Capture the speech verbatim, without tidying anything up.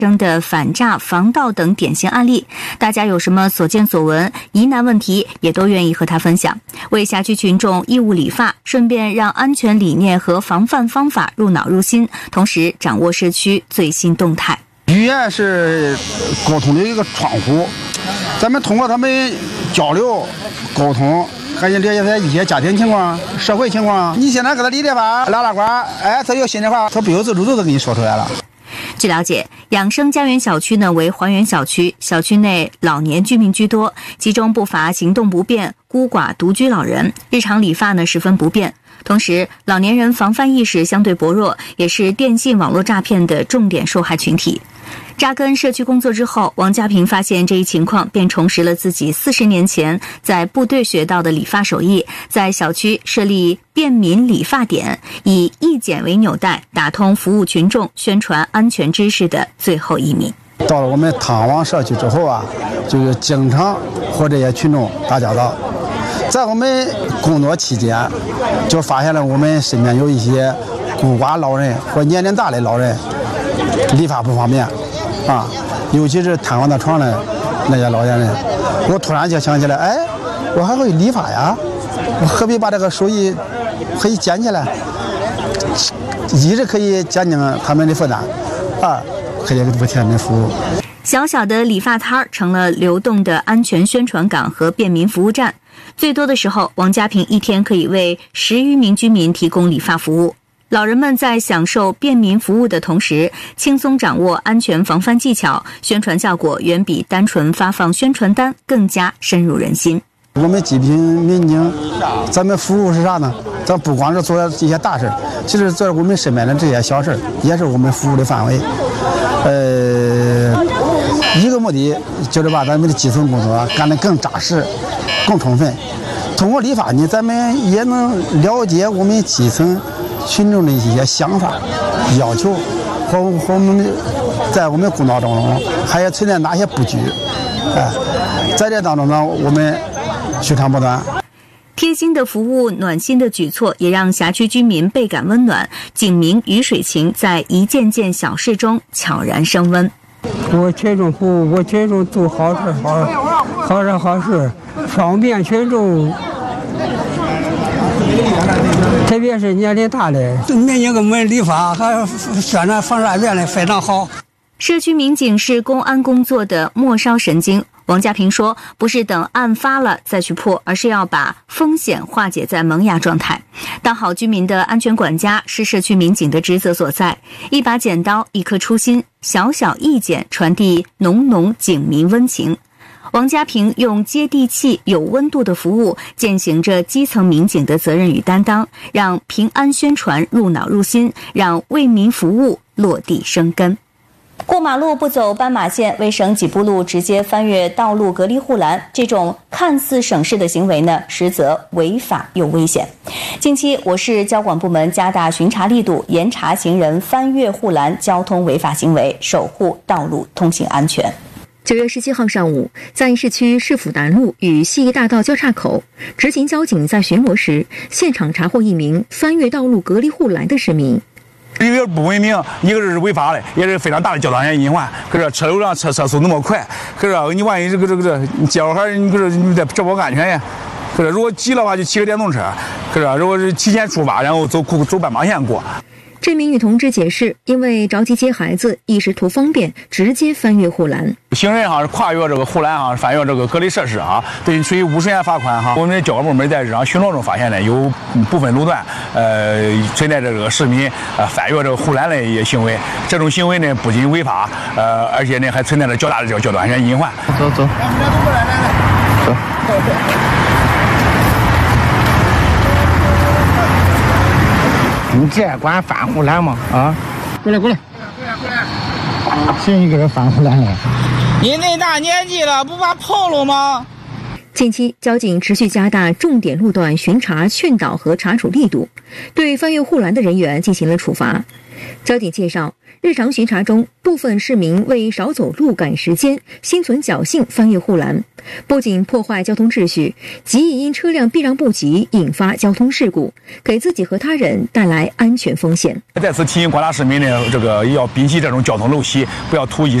生的反诈、防盗等典型案例，大家有什么所见所闻、疑难问题，也都愿意和他分享，为辖区群众义务理发，顺便让安全理念和防范方法入脑入心，同时掌握社区最新动态。 语言是沟通的一个窗户，咱们通过他们交流沟通，还有了解他一些家庭情况、社会情况。你现在给他理理发、拉拉呱，哎，他有心里话，他不由自主都给你说出来了。 据了解，养生家园小区呢为还原小区，小区内老年居民居多，其中不乏行动不便、孤寡独居老人，日常理发呢十分不便。同时，老年人防范意识相对薄弱，也是电信网络诈骗的重点受害群体。扎根社区工作之后，王家平发现这一情况，便重拾了自己四十年前在部队学到的理发手艺，在小区设立便民理发点，以义剪为纽带，打通服务群众、宣传安全知识的最后一名。 到了我们汤王社区之后啊，就是经常和这些群众打交道。在我们工作期间，就发现了我们身边有一些孤寡老人或年龄大的老人，理发不方便啊，尤其是瘫痪在床的那些老年人。我突然就想起来，哎，我还会理发呀，我何必把这个手艺可以捡起来，一是可以减轻他们的负担，二可以为他们服务。 小小的理发摊成了流动的安全宣传岗和便民服务站。最多的时候，王家平一天可以为十余名居民提供理发服务。老人们在享受便民服务的同时，轻松掌握安全防范技巧，宣传效果远比单纯发放宣传单更加深入人心。 我们济贫民警，咱们服务是啥呢？咱不光是做这些大事，其实做我们身边的这些小事，也是我们服务的范围。呃，一个目的就是把咱们的基层工作干得更扎实、更充分。通过理发呢，咱们也能了解我们基层群众的一些想法、要求和和我们在我们工作当中还存在哪些布局。哎，在这当中呢，我们取长补短。 贴心的服务、暖心的举措，也让辖区居民倍感温暖。警民鱼水情在一件件小事中悄然升温。 我群众服务，我群众做好事、好好事、好事，方便群众，特别是年龄大的，民警给我们理发还宣传防诈骗的非常好。 社区民警是公安工作的末梢神经。王家平说，不是等案发了再去破，而是要把风险化解在萌芽状态。当好居民的安全管家是社区民警的职责所在。一把剪刀，一颗初心，小小意见传递浓浓警民温情。王家平用接地气、有温度的服务，践行着基层民警的责任与担当，让平安宣传入脑入心，让为民服务落地生根。过马路不走斑马线，为省几步路直接翻越道路隔离护栏，这种看似省事的行为呢，实则违法又危险。近期，我市交管部门加大巡查力度，严查行人翻越护栏交通违法行为，守护道路通行安全。 九月十七号上午，在市区市府南路与西义大道交叉口，执勤交警在巡逻时，现场查获一名翻越道路隔离护栏的市民。 一个是不文明，一个是违法的，也是非常大的交通安全隐患。可是车流量车车速那么快，可是你万一这个这个这你接会儿你可是你得这保安全呀。可是如果急的话就骑个电动车，可是如果是提前出发，然后走走斑马线过。 这名女同志解释，因为着急接孩子，一时图方便，直接翻越护栏。 行人哈是跨越这个护栏哈，翻越这个隔离设施哈，对处以五十元罚款哈。我们交管部门在日常巡逻中发现呢，有部分路段呃存在这个市民呃翻越这个护栏的一些行为。这种行为呢不仅违法，呃而且呢还存在着较大的这个交通安全隐患。 走走，走。 你这管翻护栏吗？啊，过来过来，谁你给他翻护栏了？ 你那大年纪了，不怕跑了吗？ 近期，交警持续加大重点路段巡查、劝导和查处力度，对翻越护栏的人员进行了处罚。 焦点介绍，日常巡查中，部分市民为少走路赶时间，心存侥幸翻越护栏，不仅破坏交通秩序，极易因车辆避让不及引发交通事故，给自己和他人带来安全风险。 在此提醒广大市民呢，这个要摒弃这种交通陋习，不要图一